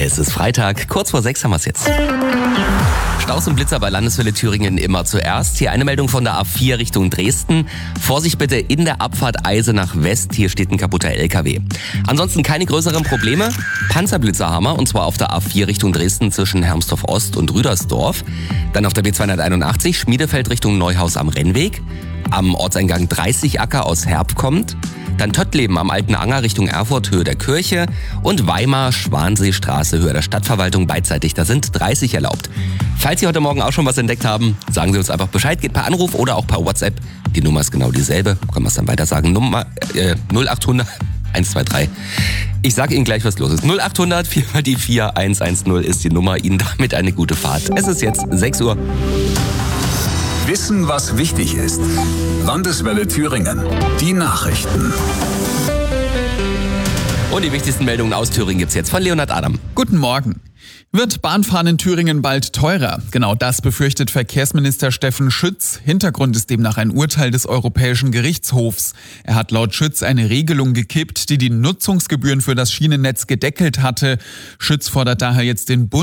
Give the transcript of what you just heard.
Es ist Freitag, kurz vor 6 haben wir es jetzt. Staus und Blitzer bei Landeswelle Thüringen immer zuerst. Hier eine Meldung von der A4 Richtung Dresden. Vorsicht bitte in der Abfahrt Eisenach West. Hier steht ein kaputter LKW. Ansonsten keine größeren Probleme. Panzerblitzerhammer und zwar auf der A4 Richtung Dresden zwischen Hermsdorf Ost und Rüdersdorf. Dann auf der B281 Schmiedefeld Richtung Neuhaus am Rennweg. Am Ortseingang 30 Acker aus Herb kommt. Dann Töttleben am Alten Anger Richtung Erfurt, Höhe der Kirche. Und Weimar, Schwanseestraße, Höhe der Stadtverwaltung beidseitig. Da sind 30 erlaubt. Falls Sie heute Morgen auch schon was entdeckt haben, sagen Sie uns einfach Bescheid. Geht per Anruf oder auch per WhatsApp. Die Nummer ist genau dieselbe. Können wir es dann weiter sagen. Nummer 0800 123. Ich sage Ihnen gleich, was los ist. 0800 4 mal die 4 110 ist die Nummer. Ihnen damit eine gute Fahrt. Es ist jetzt 6 Uhr. Wissen, was wichtig ist. Landeswelle Thüringen. Die Nachrichten. Und die wichtigsten Meldungen aus Thüringen gibt's jetzt von Leonhard Adam. Guten Morgen. Wird Bahnfahren in Thüringen bald teurer? Genau das befürchtet Verkehrsminister Steffen Schütz. Hintergrund ist demnach ein Urteil des Europäischen Gerichtshofs. Er hat laut Schütz eine Regelung gekippt, die die Nutzungsgebühren für das Schienennetz gedeckelt hatte. Schütz fordert daher jetzt den Bund